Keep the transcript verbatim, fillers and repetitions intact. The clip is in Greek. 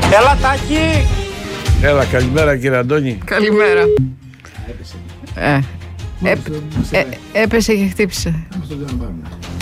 Έλα Τάκη. Έλα, καλημέρα κύριε Αντώνη. Καλημέρα. Έπεσε. Ε, ε, ε, έπεσε και χτύπησε.